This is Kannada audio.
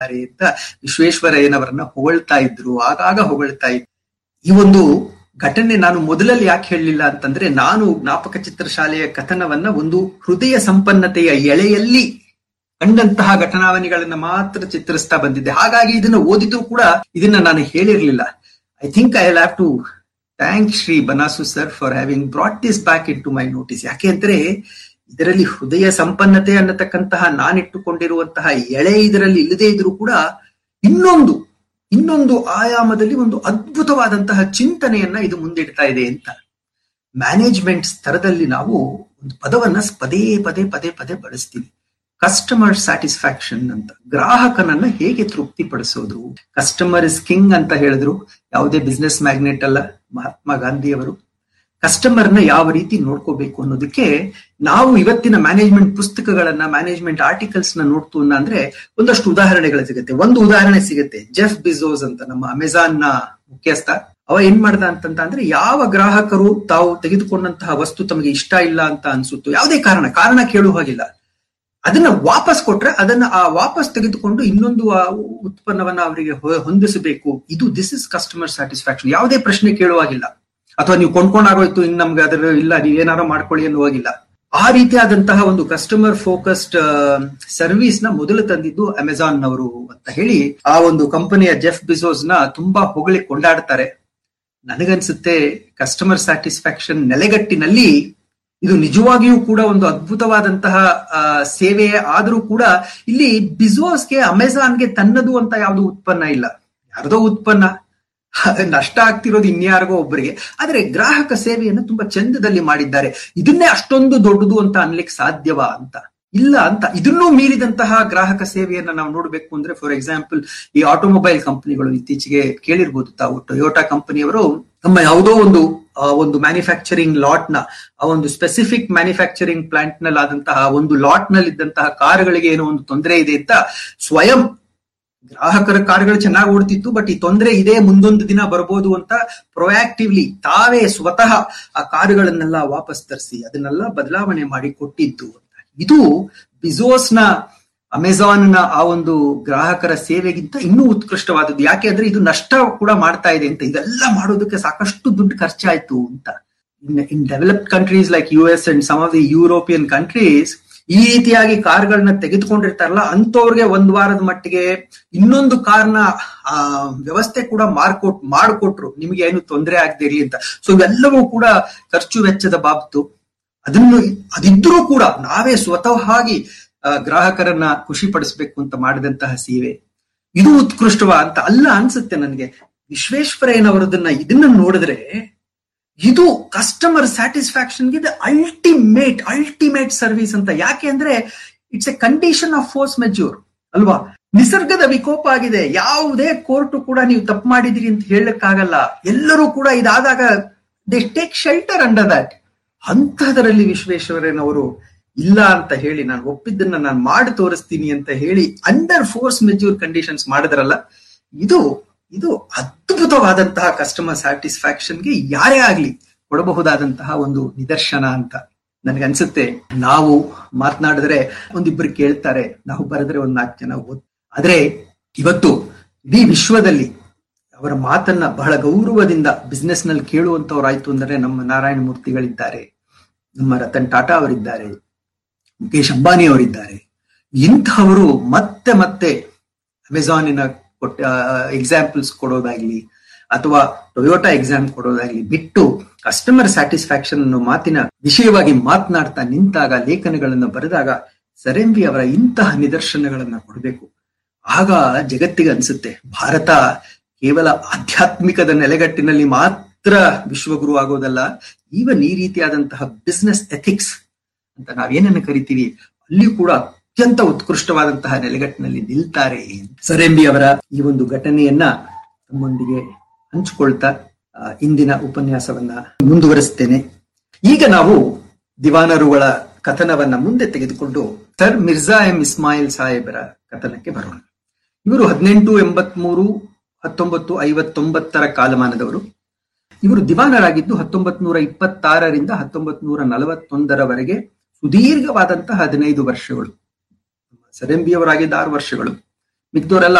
ಅಂತ ವಿಶ್ವೇಶ್ವರಯ್ಯನವರನ್ನ ಹೊಗಳ್ತಾ ಇದ್ರು, ಆಗಾಗ ಹೊಗಳ್ತಾ ಇದ್ರು. ಈ ಒಂದು ಘಟನೆ ನಾನು ಮೊದಲಲ್ಲಿ ಯಾಕೆ ಹೇಳಲಿಲ್ಲ ಅಂತಂದ್ರೆ, ನಾನು ಜ್ಞಾಪಕ ಚಿತ್ರಶಾಲೆಯ ಕಥನವನ್ನ ಒಂದು ಹೃದಯ ಸಂಪನ್ನತೆಯ ಎಳೆಯಲ್ಲಿ ಕಂಡಂತಹ ಘಟನಾವಣಿಗಳನ್ನ ಮಾತ್ರ ಚಿತ್ರಿಸ್ತಾ ಬಂದಿದ್ದೆ. ಹಾಗಾಗಿ ಇದನ್ನ ಓದಿದ್ರು ಕೂಡ ಇದನ್ನ ನಾನು ಹೇಳಿರ್ಲಿಲ್ಲ. I think I have to thank Shri ಬನಾಸು sir for having brought this back in to my notice. ಯಾಕೆ ಅಂದ್ರೆ ಇದರಲ್ಲಿ ಹೃದಯ ಸಂಪನ್ನತೆ ಅನ್ನತಕ್ಕಂತಹ ನಾನಿಟ್ಟುಕೊಂಡಿರುವಂತಹ ಎಳೆ ಇದರಲ್ಲಿ ಇಲ್ಲದೆ ಇದ್ರೂ ಕೂಡ ಇನ್ನೊಂದು ಆಯಾಮದಲ್ಲಿ ಒಂದು ಅದ್ಭುತವಾದಂತಹ ಚಿಂತನೆಯನ್ನ ಇದು ಮುಂದಿಡ್ತಾ ಇದೆ ಅಂತ. ಮ್ಯಾನೇಜ್ಮೆಂಟ್ ಸ್ತರದಲ್ಲಿ ನಾವು ಒಂದು ಪದವನ್ನ ಪದೇ ಪದೇ ಪದೇ ಪದೇ ಬಳಸ್ತೀವಿ, ಕಸ್ಟಮರ್ ಸ್ಯಾಟಿಸ್ಫ್ಯಾಕ್ಷನ್ ಅಂತ. ಗ್ರಾಹಕನನ್ನ ಹೇಗೆ ತೃಪ್ತಿಪಡಿಸೋದು. ಕಸ್ಟಮರ್ ಇಸ್ ಕಿಂಗ್ ಅಂತ ಹೇಳಿದ್ರು ಯಾವುದೇ ಬಿಸ್ನೆಸ್ ಮ್ಯಾಗ್ನೆಟ್ ಅಲ್ಲ, ಮಹಾತ್ಮ ಗಾಂಧಿಯವರು. ಕಸ್ಟಮರ್ನ ಯಾವ ರೀತಿ ನೋಡ್ಕೋಬೇಕು ಅನ್ನೋದಕ್ಕೆ ನಾವು ಇವತ್ತಿನ ಮ್ಯಾನೇಜ್ಮೆಂಟ್ ಪುಸ್ತಕಗಳನ್ನ, ಮ್ಯಾನೇಜ್ಮೆಂಟ್ ಆರ್ಟಿಕಲ್ಸ್ ನ ನೋಡ್ತು ಅಂದ್ರೆ ಒಂದಷ್ಟು ಉದಾಹರಣೆಗಳು ಸಿಗುತ್ತೆ. ಒಂದು ಉದಾಹರಣೆ ಸಿಗುತ್ತೆ, ಜೆಫ್ ಬಿಜೋಸ್ ಅಂತ, ನಮ್ಮ ಅಮೆಜಾನ್ ನ ಮುಖ್ಯಸ್ಥ. ಅವ ಏನ್ ಮಾಡ್ದ ಅಂತಂದ್ರೆ, ಯಾವ ಗ್ರಾಹಕರು ತಾವು ತೆಗೆದುಕೊಂಡಂತಹ ವಸ್ತು ತಮಗೆ ಇಷ್ಟ ಇಲ್ಲ ಅಂತ ಅನ್ಸುತ್ತೋ, ಯಾವುದೇ ಕಾರಣ ಕೇಳುವ ಹಾಗಿಲ್ಲ, ಅದನ್ನ ವಾಪಸ್ ಕೊಟ್ರೆ ಅದನ್ನ ವಾಪಸ್ ತೆಗೆದುಕೊಂಡು ಇನ್ನೊಂದು ಉತ್ಪನ್ನವನ್ನ ಅವರಿಗೆ ಹೊಂದಿಸಬೇಕು. This is customer satisfaction. ಯಾವುದೇ ಪ್ರಶ್ನೆ ಕೇಳುವಾಗಿಲ್ಲ, ಅಥವಾ ನೀವು ಕೊಂಡ್ಕೊಂಡಾಗೋಯ್ತು ಇನ್ ನಮ್ಗೆ ಅದ್ರ ಇಲ್ಲ, ನೀವೇನಾರೋ ಮಾಡ್ಕೊಳ್ಳಿ ಅನ್ನುವಾಗಿಲ್ಲ. ಆ ರೀತಿಯಾದಂತಹ ಒಂದು ಕಸ್ಟಮರ್ ಫೋಕಸ್ಡ್ ಸರ್ವಿಸ್ ನ ಮೊದಲು ತಂದಿದ್ದು ಅಮೆಜಾನ್ ನವರು ಅಂತ ಹೇಳಿ ಆ ಒಂದು ಕಂಪನಿಯ ಜೆಫ್ ಬಿಜೋಸ್ ನ ತುಂಬಾ ಹೊಗಳಿ ಕೊಂಡಾಡ್ತಾರೆ. ನನಗನ್ಸುತ್ತೆ ಕಸ್ಟಮರ್ ಸ್ಯಾಟಿಸ್ಫ್ಯಾಕ್ಷನ್ ನೆಲೆಗಟ್ಟಿನಲ್ಲಿ ಇದು ನಿಜವಾಗಿಯೂ ಕೂಡ ಒಂದು ಅದ್ಭುತವಾದಂತಹ ಸೇವೆ. ಆದ್ರೂ ಕೂಡ ಇಲ್ಲಿ ಬಿಜೋಸ್ಗೆ, ಅಮೆಜಾನ್ಗೆ ತನ್ನದು ಅಂತ ಯಾವುದು ಉತ್ಪನ್ನ ಇಲ್ಲ, ಯಾರ್ದೋ ಉತ್ಪನ್ನ, ನಷ್ಟ ಆಗ್ತಿರೋದು ಇನ್ಯಾರಿಗೋ ಒಬ್ಬರಿಗೆ. ಆದ್ರೆ ಗ್ರಾಹಕ ಸೇವೆಯನ್ನು ತುಂಬಾ ಚಂದದಲ್ಲಿ ಮಾಡಿದ್ದಾರೆ. ಇದನ್ನೇ ಅಷ್ಟೊಂದು ದೊಡ್ಡದು ಅಂತ ಅನ್ಲಿಕ್ಕೆ ಸಾಧ್ಯವಾ ಅಂತ ಇಲ್ಲ ಅಂತ. ಇದನ್ನೂ ಮೀರಿದಂತಹ ಗ್ರಾಹಕ ಸೇವೆಯನ್ನ ನಾವು ನೋಡ್ಬೇಕು ಅಂದ್ರೆ, ಫಾರ್ ಎಕ್ಸಾಂಪಲ್ ಈ ಆಟೋಮೊಬೈಲ್ ಕಂಪನಿಗಳು, ಇತ್ತೀಚೆಗೆ ಕೇಳಿರ್ಬೋದು ತಾವು, ಟೊಯೋಟಾ ಕಂಪನಿಯವರು ನಮ್ಮ ಯಾವುದೋ ಒಂದು ಮ್ಯಾನುಫ್ಯಾಕ್ಚರಿಂಗ್ ಲಾಟ್ ನ, ಆ ಒಂದು ಸ್ಪೆಸಿಫಿಕ್ ಮ್ಯಾನುಫ್ಯಾಕ್ಚರಿಂಗ್ ಪ್ಲಾಂಟ್ ನಲ್ಲಿ ಆದಂತಹ ಒಂದು ಲಾಟ್ ನಲ್ಲಿ ಇದ್ದಂತಹ ಕಾರುಗಳಿಗೆ ಏನೋ ಒಂದು ತೊಂದರೆ ಇದೆ ಅಂತ ಸ್ವಯಂ, ಗ್ರಾಹಕರ ಕಾರುಗಳು ಚೆನ್ನಾಗಿ ಓಡ್ತಿತ್ತು, ಬಟ್ ಈ ತೊಂದರೆ ಇದೆ, ಮುಂದೊಂದು ದಿನ ಬರ್ಬೋದು ಅಂತ ಪ್ರೊಆಕ್ಟಿವ್ಲಿ ತಾವೇ ಸ್ವತಃ ಆ ಕಾರುಗಳನ್ನೆಲ್ಲ ವಾಪಸ್ ತರಿಸಿ ಅದನ್ನೆಲ್ಲ ಬದಲಾವಣೆ ಮಾಡಿ ಕೊಟ್ಟಿದ್ದು. ಇದು ಬಿಜೋಸ್ನ, ಅಮೆಜಾನ್ ನ ಆ ಒಂದು ಗ್ರಾಹಕರ ಸೇವೆಗಿಂತ ಇನ್ನೂ ಉತ್ಕೃಷ್ಟವಾದದ್ದು. ಯಾಕೆ ಅಂದ್ರೆ ಇದು ನಷ್ಟ ಕೂಡ ಮಾಡ್ತಾ ಇದೆ ಅಂತ. ಇದೆಲ್ಲ ಮಾಡೋದಕ್ಕೆ ಸಾಕಷ್ಟು ದುಡ್ಡು ಖರ್ಚಾಯ್ತು ಅಂತ. ಇನ್ developed countries like US and some of the European countries ಈ ರೀತಿಯಾಗಿ ಕಾರ್ಗಳನ್ನ ತೆಗೆದುಕೊಂಡಿರ್ತಾರಲ್ಲ, ಅಂತವ್ರಿಗೆ ಒಂದ್ ವಾರದ ಮಟ್ಟಿಗೆ ಇನ್ನೊಂದು ಕಾರ್ನ ವ್ಯವಸ್ಥೆ ಕೂಡ ಮಾಡಿಕೊಟ್ರು, ನಿಮ್ಗೆ ಏನು ತೊಂದರೆ ಆಗದೆ ಇರ್ಲಿ ಅಂತ. ಸೊ ಇವೆಲ್ಲವೂ ಕೂಡ ಖರ್ಚು ವೆಚ್ಚದ ಬಾಬತ್ತು. ಅದಿದ್ರೂ ಕೂಡ ನಾವೇ ಸ್ವತಃ ಗ್ರಾಹಕರನ್ನ ಖುಷಿ ಪಡಿಸ್ಬೇಕು ಅಂತ ಮಾಡಿದಂತಹ ಸೇವೆ ಇದು ಉತ್ಕೃಷ್ಟವ ಅಂತ ಅಲ್ಲ ಅನ್ಸುತ್ತೆ ನನಗೆ. ವಿಶ್ವೇಶ್ವರಯ್ಯನವರದನ್ನ ಇದನ್ನ ನೋಡಿದ್ರೆ ಇದು ಕಸ್ಟಮರ್ ಸ್ಯಾಟಿಸ್ಫ್ಯಾಕ್ಷನ್ಗೆ ಅಲ್ಟಿಮೇಟ್ ಸರ್ವಿಸ್ ಅಂತ. ಯಾಕೆ ಅಂದ್ರೆ it's A condition of force majeure ಅಲ್ವಾ. ನಿಸರ್ಗದ ವಿಕೋಪ ಆಗಿದೆ, ಯಾವುದೇ ಕೋರ್ಟ್ ಕೂಡ ನೀವು ತಪ್ಪು ಮಾಡಿದಿರಿ ಅಂತ ಹೇಳಕ್ಕಾಗಲ್ಲ. ಎಲ್ಲರೂ ಕೂಡ ಇದಾದಾಗ they take shelter under that. ಅಂತಹದರಲ್ಲಿ ವಿಶ್ವೇಶ್ವರಯ್ಯನವರು ಇಲ್ಲ ಅಂತ ಹೇಳಿ, ನಾನು ಒಪ್ಪಿದ್ದನ್ನ ನಾನು ಮಾಡಿ ತೋರಿಸ್ತೀನಿ ಅಂತ ಹೇಳಿ ಅಂಡರ್ ಫೋರ್ಸ್ ಮೆಜ್ಯೂರ್ ಕಂಡೀಷನ್ಸ್ ಮಾಡಿದ್ರಲ್ಲ, ಇದು ಅದ್ಭುತವಾದಂತಹ ಕಸ್ಟಮರ್ ಸ್ಯಾಟಿಸ್ಫ್ಯಾಕ್ಷನ್ಗೆ ಯಾರೇ ಆಗ್ಲಿ ಕೊಡಬಹುದಾದಂತಹ ಒಂದು ನಿದರ್ಶನ ಅಂತ ನನ್ಗನ್ಸುತ್ತೆ. ನಾವು ಮಾತನಾಡಿದ್ರೆ ಒಂದಿಬ್ಬರು ಕೇಳ್ತಾರೆ, ನಾವು ಬರೆದ್ರೆ 4 ಜನ ಆದ್ರೆ ಇವತ್ತು ಇಡೀ ವಿಶ್ವದಲ್ಲಿ ಅವರ ಮಾತನ್ನ ಬಹಳ ಗೌರವದಿಂದ ಬಿಸ್ನೆಸ್ ನಲ್ಲಿ ಕೇಳುವಂತವ್ರಾಯ್ತು ಅಂದ್ರೆ ನಮ್ಮ ನಾರಾಯಣ ಮೂರ್ತಿಗಳಿದ್ದಾರೆ, ನಮ್ಮ ರತನ್ ಟಾಟಾ ಅವರಿದ್ದಾರೆ, ಮುಖೇಶ್ ಅಂಬಾನಿ ಅವರಿದ್ದಾರೆ. ಇಂಥವರು ಮತ್ತೆ ಮತ್ತೆ ಅಮೆಜಾನಿನ ಎಕ್ಸಾಂಪಲ್ಸ್ ಕೊಡೋದಾಗ್ಲಿ ಅಥವಾ ಟೊಯೋಟಾ ಎಕ್ಸಾಮ್ ಕೊಡೋದಾಗ್ಲಿ ಬಿಟ್ಟು ಕಸ್ಟಮರ್ ಸ್ಯಾಟಿಸ್ಫ್ಯಾಕ್ಷನ್ ಅನ್ನೋ ಮಾತಿನ ವಿಷಯವಾಗಿ ಮಾತನಾಡ್ತಾ ನಿಂತಾಗ, ಲೇಖನಗಳನ್ನ ಬರೆದಾಗ ಸರ್ ಎಂ ವಿ ಅವರ ಇಂತಹ ನಿದರ್ಶನಗಳನ್ನ ಕೊಡಬೇಕು. ಆಗ ಜಗತ್ತಿಗೆ ಅನ್ಸುತ್ತೆ ಭಾರತ ಕೇವಲ ಆಧ್ಯಾತ್ಮಿಕದ ನೆಲೆಗಟ್ಟಿನಲ್ಲಿ ಮಾತ್ರ ವಿಶ್ವಗುರು ಆಗೋದಲ್ಲ, ಈವನ್ ಈ ರೀತಿಯಾದಂತಹ ಬಿಸ್ನೆಸ್ ಎಥಿಕ್ಸ್ ಅಂತ ನಾವೇನನ್ನು ಕರಿತೀವಿ ಅಲ್ಲಿ ಕೂಡ ಅತ್ಯಂತ ಉತ್ಕೃಷ್ಟವಾದಂತಹ ನೆಲೆಗಟ್ಟಿನಲ್ಲಿ ನಿಲ್ತಾರೆ. ಸರ್ ಎಂ ಬಿ ಅವರ ಈ ಒಂದು ಘಟನೆಯನ್ನ ತಮ್ಮೊಂದಿಗೆ ಹಂಚಿಕೊಳ್ತಾ ಇಂದಿನ ಉಪನ್ಯಾಸವನ್ನ ಮುಂದುವರಿಸ್ತೇನೆ. ಈಗ ನಾವು ದಿವಾನರುಗಳ ಕಥನವನ್ನ ಮುಂದೆ ತೆಗೆದುಕೊಂಡು ಸರ್ ಮಿರ್ಜಾ ಎಂ ಇಸ್ಮಾಯಿಲ್ ಸಾಹೇಬರ ಕಥನಕ್ಕೆ ಬರೋಣ. ಇವರು 1883 1959 ಕಾಲಮಾನದವರು. ಇವರು ದಿವಾನರಾಗಿದ್ದು 1926ರಿಂದ 1941ರವರೆಗೆ ಸುದೀರ್ಘವಾದಂತಹ 15 ವರ್ಷಗಳು. ಸರ್ ಎಂ ಬಿ ಅವರಾಗಿದ್ದ 6 ವರ್ಷಗಳು. ಮಿಕ್ದವರೆಲ್ಲ